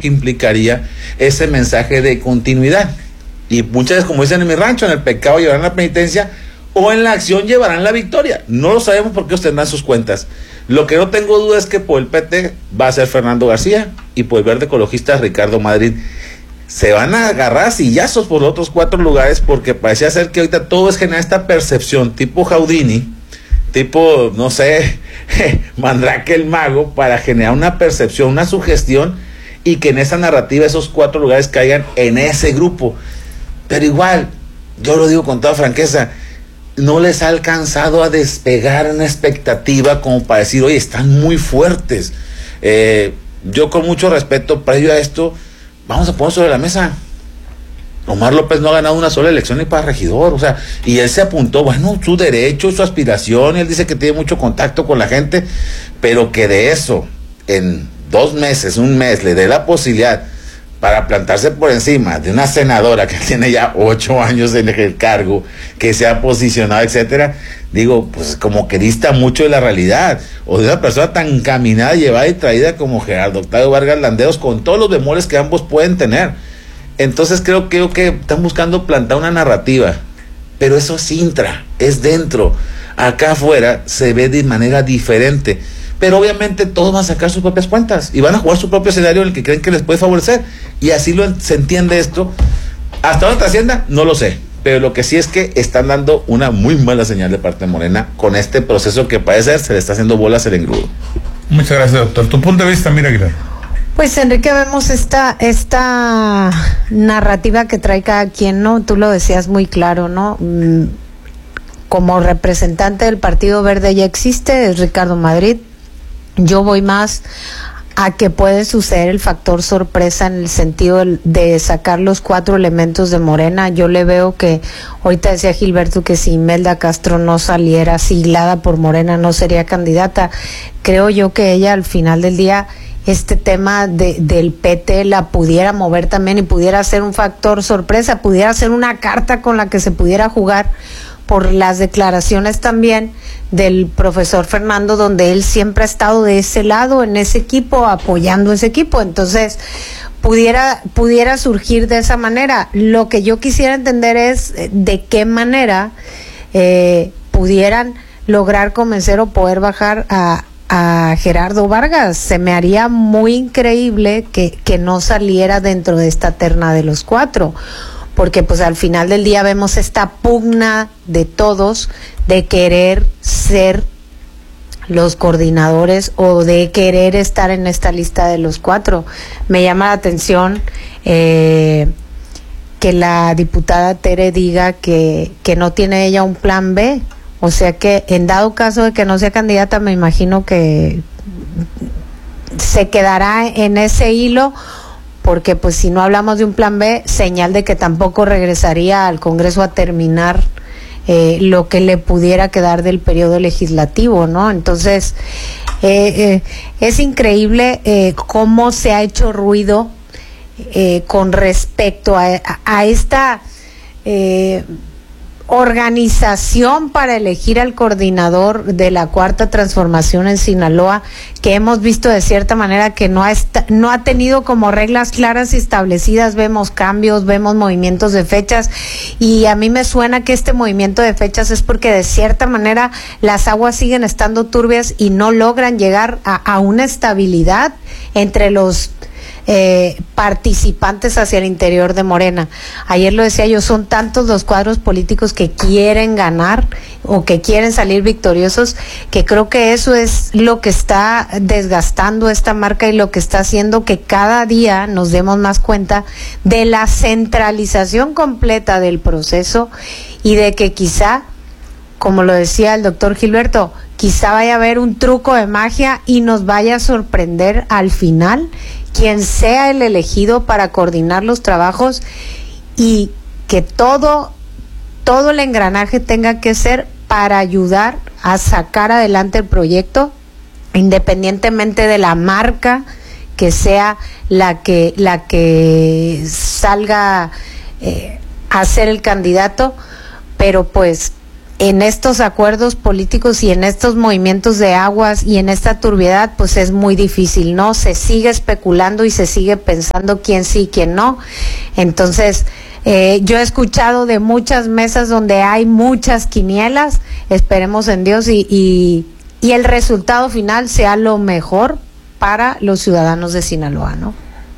que implicaría ese mensaje de continuidad. Y muchas veces, como dicen en mi rancho, en el pecado llevarán la penitencia o en la acción llevarán la victoria. No lo sabemos porque ellos tendrán sus cuentas. Lo que no tengo duda es que por el PT va a ser Fernando García y por el Verde Ecologista Ricardo Madrid. Se van a agarrar a sillazos por los otros 4 lugares porque parecía ser que ahorita todo es generar esta percepción tipo Houdini, tipo, no sé, Mandrake el mago, para generar una percepción, una sugestión y que en esa narrativa esos 4 lugares caigan en ese grupo. Pero igual, yo lo digo con toda franqueza, no les ha alcanzado a despegar una expectativa como para decir, oye, están muy fuertes. Yo con mucho respeto, previo a esto, vamos a poner sobre la mesa. Omar López no ha ganado una sola elección ni para regidor, o sea, y él se apuntó, bueno, su derecho, su aspiración, él dice que tiene mucho contacto con la gente, pero que de eso, en 2 meses, 1 mes, le dé la posibilidad para plantarse por encima de una senadora que tiene ya 8 años en el cargo, que se ha posicionado, etcétera, digo, pues como que dista mucho de la realidad, o de una persona tan caminada, llevada y traída como Gerardo Octavio Vargas Landeros, con todos los bemoles que ambos pueden tener. Entonces creo que están buscando plantar una narrativa, pero eso es intra, es dentro. Acá afuera se ve de manera diferente, pero obviamente todos van a sacar sus propias cuentas y van a jugar su propio escenario en el que creen que les puede favorecer, y así se entiende esto. ¿Hasta dónde trascienda? No lo sé, pero lo que sí es que están dando una muy mala señal de parte de Morena con este proceso que parece ser se le está haciendo bolas el engrudo. Muchas gracias, doctor. Tu punto de vista, mira, Aguilar. Pues, Enrique, vemos esta narrativa que trae cada quien, ¿no? Tú lo decías muy claro, ¿no? Como representante del Partido Verde ya existe, es Ricardo Madrid. Yo voy más a que puede suceder el factor sorpresa en el sentido de sacar los 4 elementos de Morena. Yo le veo que, ahorita decía Gilberto que si Imelda Castro no saliera siglada por Morena no sería candidata. Creo yo que ella al final del día este tema del PT la pudiera mover también y pudiera ser un factor sorpresa, pudiera ser una carta con la que se pudiera jugar por las declaraciones también del profesor Fernando, donde él siempre ha estado de ese lado, en ese equipo, apoyando ese equipo. Entonces, pudiera surgir de esa manera. Lo que yo quisiera entender es de qué manera pudieran lograr convencer o poder bajar a Gerardo Vargas. Se me haría muy increíble que no saliera dentro de esta terna de los 4, porque pues al final del día vemos esta pugna de todos de querer ser los coordinadores o de querer estar en esta lista de los 4. Me llama la atención que la diputada Tere diga que no tiene ella un plan B. O sea que en dado caso de que no sea candidata, me imagino que se quedará en ese hilo, porque pues si no hablamos de un plan B, señal de que tampoco regresaría al Congreso a terminar lo que le pudiera quedar del periodo legislativo, ¿no? Entonces, es increíble cómo se ha hecho ruido con respecto a esta organización para elegir al coordinador de la Cuarta Transformación en Sinaloa, que hemos visto de cierta manera que no ha tenido como reglas claras y establecidas. Vemos cambios, vemos movimientos de fechas, y a mí me suena que este movimiento de fechas es porque de cierta manera las aguas siguen estando turbias y no logran llegar a una estabilidad entre los participantes hacia el interior de Morena. Ayer lo decía yo, son tantos los cuadros políticos que quieren ganar o que quieren salir victoriosos, que creo que eso es lo que está desgastando esta marca y lo que está haciendo que cada día nos demos más cuenta de la centralización completa del proceso, y de que quizá, como lo decía el doctor Gilberto, quizá vaya a haber un truco de magia y nos vaya a sorprender al final quien sea el elegido para coordinar los trabajos, y que todo el engranaje tenga que ser para ayudar a sacar adelante el proyecto, independientemente de la marca que sea la que salga a ser el candidato. Pero pues en estos acuerdos políticos y en estos movimientos de aguas y en esta turbiedad, pues es muy difícil, ¿no? Se sigue especulando y se sigue pensando quién sí, quién no. Entonces, yo he escuchado de muchas mesas donde hay muchas quinielas. Esperemos en Dios y el resultado final sea lo mejor para los ciudadanos de Sinaloa, ¿no?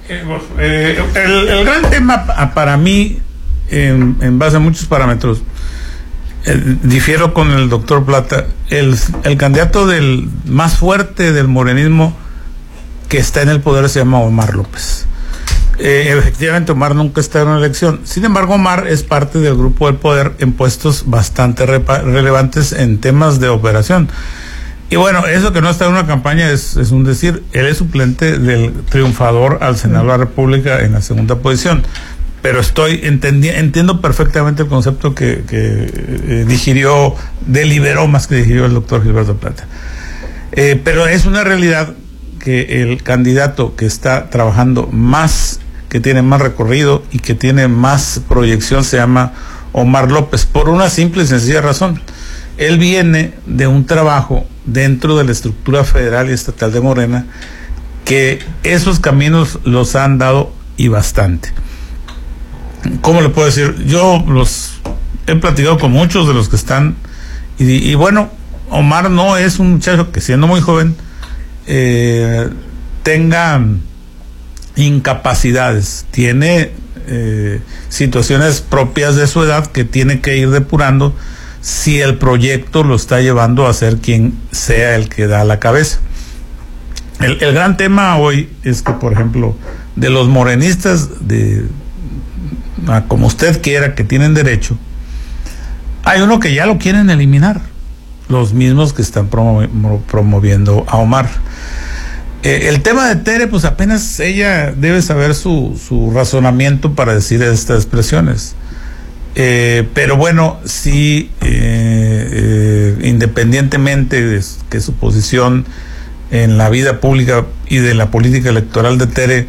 El gran tema para mí, en base a muchos parámetros, difiero con el doctor Plata. El candidato del más fuerte del morenismo que está en el poder se llama Omar López. Efectivamente, Omar nunca está en una elección. Sin embargo, Omar es parte del grupo del poder en puestos bastante relevantes en temas de operación. Y bueno, eso que no está en una campaña es un decir. Él es suplente del triunfador al Senado de la República en la segunda posición. Pero entiendo perfectamente el concepto que deliberó más que digirió el doctor Gilberto Plata. Pero es una realidad que el candidato que está trabajando más, que tiene más recorrido y que tiene más proyección se llama Omar López, por una simple y sencilla razón. Él viene de un trabajo dentro de la estructura federal y estatal de Morena, que esos caminos los han dado y bastante. ¿Cómo le puedo decir? Yo los he platicado con muchos de los que están, y bueno, Omar no es un muchacho que, siendo muy joven, tenga incapacidades, tiene situaciones propias de su edad que tiene que ir depurando si el proyecto lo está llevando a ser quien sea el que da la cabeza. El gran tema hoy es que, por ejemplo, de los morenistas, como usted quiera, que tienen derecho, hay uno que ya lo quieren eliminar, los mismos que están promoviendo a Omar. El tema de Tere, pues apenas ella debe saber su razonamiento para decir estas expresiones. Pero bueno, sí, independientemente de que su posición en la vida pública y de la política electoral de Tere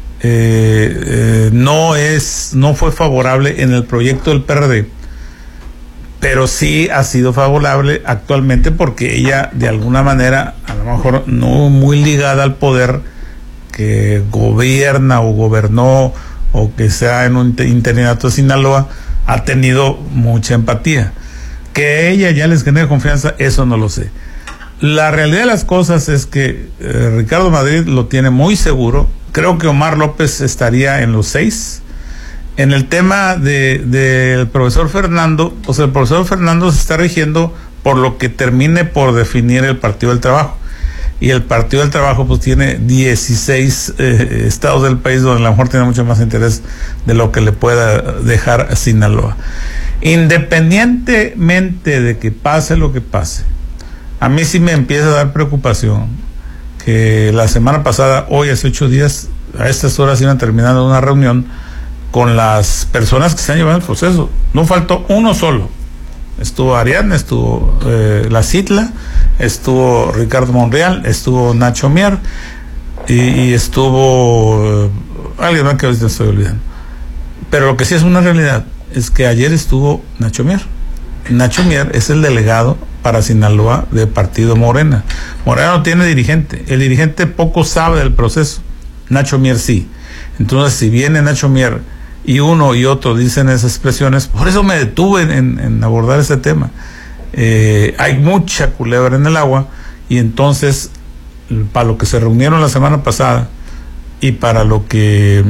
no fue favorable en el proyecto del PRD, pero sí ha sido favorable actualmente porque ella, de alguna manera, a lo mejor no muy ligada al poder que gobierna o gobernó o que sea en un interinato de Sinaloa, ha tenido mucha empatía. Que ella ya les genere confianza, eso no lo sé. La realidad de las cosas es que Ricardo Madrid lo tiene muy seguro. Creo que Omar López estaría en los 6. En el tema del profesor Fernando, pues el profesor Fernando se está rigiendo por lo que termine por definir el Partido del Trabajo. Y el Partido del Trabajo pues tiene 16 estados del país donde a lo mejor tiene mucho más interés de lo que le pueda dejar a Sinaloa. Independientemente de que pase lo que pase, a mí sí me empieza a dar preocupación que la semana pasada, hoy hace 8 días, a estas horas iban terminando una reunión con las personas que están llevando el proceso. No faltó uno solo. Estuvo Ariadna, estuvo la Citla, estuvo Ricardo Monreal, estuvo Nacho Mier y estuvo alguien más que ahorita estoy olvidando. Pero lo que sí es una realidad es que ayer estuvo Nacho Mier. Nacho Mier es el delegado para Sinaloa del partido Morena. Morena no tiene dirigente. El dirigente poco sabe del proceso. Nacho Mier sí. Entonces, si viene Nacho Mier y uno y otro dicen esas expresiones, por eso me detuve en abordar ese tema. Hay mucha culebra en el agua, y entonces, para lo que se reunieron la semana pasada y para lo que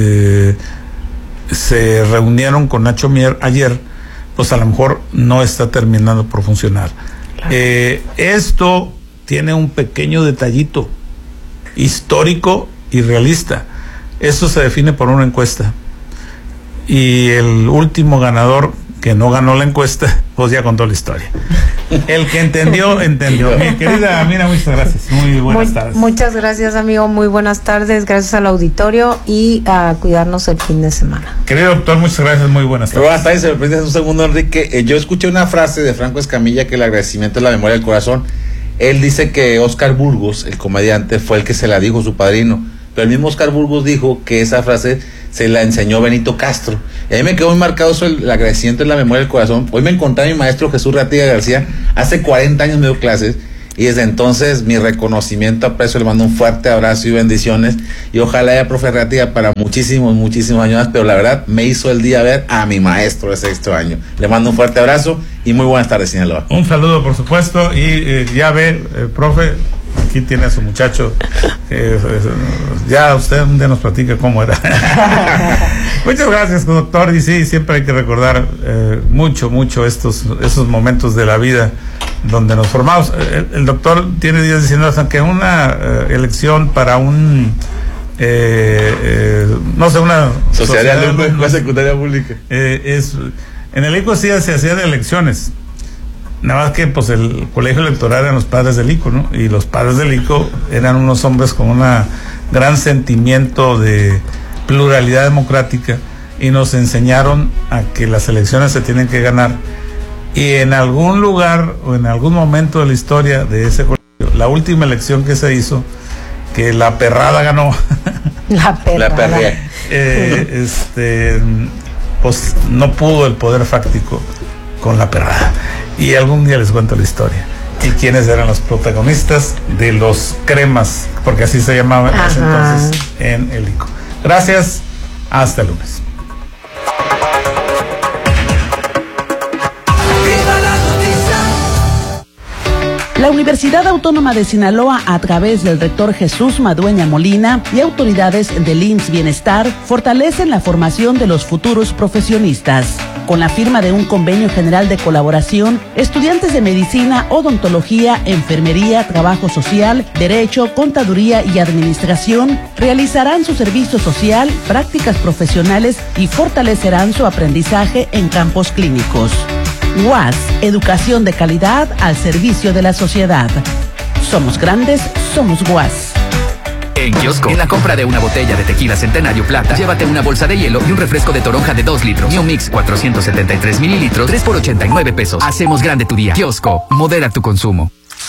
se reunieron con Nacho Mier ayer, pues a lo mejor no está terminando por funcionar. Claro. Esto tiene un pequeño detallito histórico y realista. Esto se define por una encuesta. Y el último ganador, que no ganó la encuesta, pues ya contó la historia. El que entendió, entendió. Mi querida Mira, muchas gracias. Muy buenas tardes. Muchas gracias, amigo. Muy buenas tardes. Gracias al auditorio y a cuidarnos el fin de semana. Querido doctor, muchas gracias. Muy buenas tardes. Buenas tardes, se me permite un segundo, Enrique. Yo escuché una frase de Franco Escamilla, que el agradecimiento es la memoria del corazón. Él dice que Oscar Burgos, el comediante, fue el que se la dijo, su padrino. Pero el mismo Oscar Burgos dijo que esa frase se la enseñó Benito Castro. Y a mí me quedó muy marcado eso, el agradecimiento en la memoria del corazón. Hoy me encontré a mi maestro Jesús Ratiga García, hace 40 años me dio clases, y desde entonces mi reconocimiento, aprecio, le mando un fuerte abrazo y bendiciones, y ojalá haya profe Ratiga para muchísimos años más, pero la verdad me hizo el día ver a mi maestro de 6º año. Le mando un fuerte abrazo y muy buenas tardes, Sinaloa. Un saludo, por supuesto, y ya ve, profe, aquí tiene a su muchacho, ya usted un día nos platica cómo era. Muchas gracias, doctor, y sí, siempre hay que recordar mucho esos momentos de la vida donde nos formamos. El doctor tiene días diciendo hasta que una elección para un no sé, una sociedad de alumnos, secundaria pública, en el ICO sí se hacían elecciones, nada más que pues el colegio electoral eran los padres del ICO, ¿no? Y los padres del ICO eran unos hombres con un gran sentimiento de pluralidad democrática, y nos enseñaron a que las elecciones se tienen que ganar, y en algún lugar o en algún momento de la historia de ese colegio, la última elección que se hizo, que la perrada ganó, la perrada, pues no pudo el poder fáctico con la perrada, y algún día les cuento la historia y quiénes eran los protagonistas de los cremas, porque así se llamaba en ese entonces en el ICO. Gracias, hasta el lunes. La Universidad Autónoma de Sinaloa, a través del rector Jesús Madueña Molina y autoridades del IMSS Bienestar, fortalecen la formación de los futuros profesionistas. Con la firma de un convenio general de colaboración, estudiantes de medicina, odontología, enfermería, trabajo social, derecho, contaduría y administración realizarán su servicio social, prácticas profesionales y fortalecerán su aprendizaje en campos clínicos. UAS, educación de calidad al servicio de la sociedad. Somos grandes, somos UAS. En Kiosco, en la compra de una botella de tequila Centenario Plata, llévate una bolsa de hielo y un refresco de toronja de 2 litros. New Mix 473 mililitros, 3 por 89 pesos. Hacemos grande tu día. Kiosco, modera tu consumo.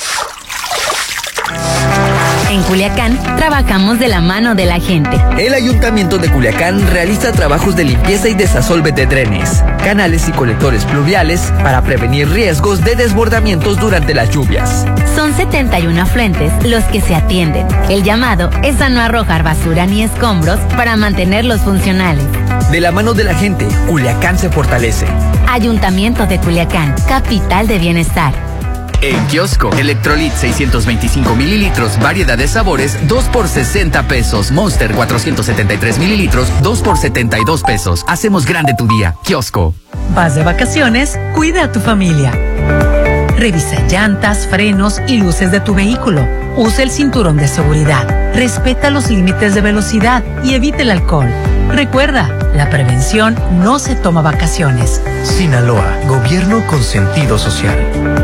En Culiacán, trabajamos de la mano de la gente. El Ayuntamiento de Culiacán realiza trabajos de limpieza y desasolve de drenes, canales y colectores pluviales para prevenir riesgos de desbordamientos durante las lluvias. Son 71 afluentes los que se atienden. El llamado es a no arrojar basura ni escombros para mantenerlos funcionales. De la mano de la gente, Culiacán se fortalece. Ayuntamiento de Culiacán, capital de bienestar. En Kiosco, Electrolit 625 mililitros, variedad de sabores, 2 por 60 pesos. Monster 473 mililitros, 2 por 72 pesos. Hacemos grande tu día. Kiosco. Vas de vacaciones, cuida a tu familia. Revisa llantas, frenos y luces de tu vehículo. Usa el cinturón de seguridad. Respeta los límites de velocidad y evita el alcohol. Recuerda, la prevención no se toma vacaciones. Sinaloa, gobierno con sentido social.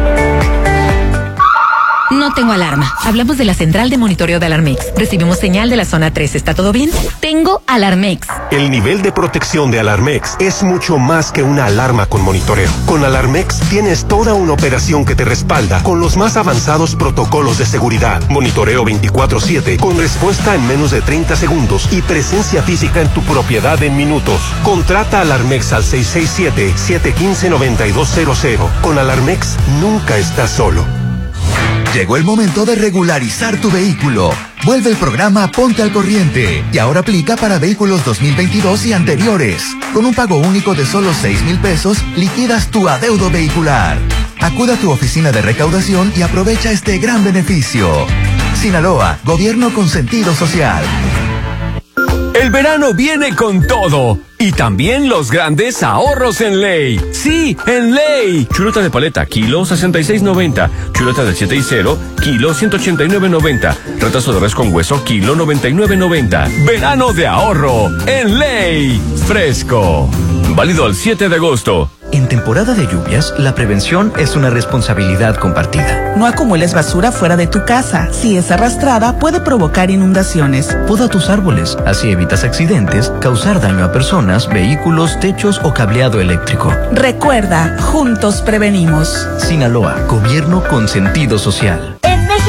No tengo alarma. Hablamos de la central de monitoreo de Alarmex. Recibimos señal de la zona 3. ¿Está todo bien? Tengo Alarmex. El nivel de protección de Alarmex es mucho más que una alarma con monitoreo. Con Alarmex tienes toda una operación que te respalda con los más avanzados protocolos de seguridad. Monitoreo 24/7 con respuesta en menos de 30 segundos y presencia física en tu propiedad en minutos. Contrata Alarmex al 667-715-9200. Con Alarmex nunca estás solo. Llegó el momento de regularizar tu vehículo. Vuelve el programa Ponte al Corriente y ahora aplica para vehículos 2022 y anteriores. Con un pago único de solo 6,000 pesos, liquidas tu adeudo vehicular. Acuda a tu oficina de recaudación y aprovecha este gran beneficio. Sinaloa, gobierno con sentido social. El verano viene con todo. Y también los grandes ahorros en Ley. Sí, en Ley. Chuleta de paleta, kilo 66.90. Chuleta de 7 y 0, kilo 189.90. Retazo de res con hueso, kilo 99.90. Verano de ahorro en Ley. Fresco. Válido al 7 de agosto. En temporada de lluvias, la prevención es una responsabilidad compartida. No acumules basura fuera de tu casa. Si es arrastrada, puede provocar inundaciones. Poda tus árboles, así evitas accidentes, causar daño a personas, vehículos, techos o cableado eléctrico. Recuerda, juntos prevenimos. Sinaloa, gobierno con sentido social. En